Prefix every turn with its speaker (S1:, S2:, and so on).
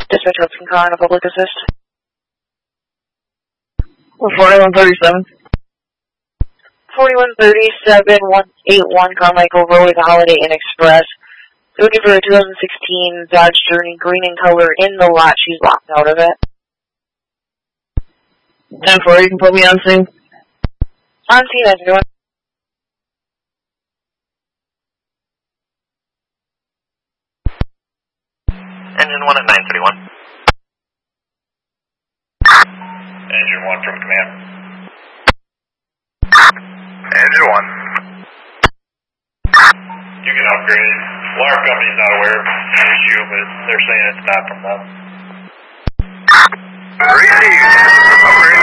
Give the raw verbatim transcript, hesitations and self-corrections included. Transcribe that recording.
S1: Dispatch Hudson Car on a public assist.
S2: forty-one thirty-seven.
S1: forty-one thirty-seven, one eighty-one Carmichael Road, Holiday Inn Express. Looking for a two thousand sixteen Dodge Journey, green in color, in the lot. She's locked out of it.
S2: ten four, you can put me on scene.
S1: On scene, everyone.
S3: Engine one at nine thirty-one.
S4: Engine one from command.
S3: Engine one.
S4: You can upgrade. Alarm company's not aware of the issue, but they're saying it's not from them.
S3: Received. Upgrade.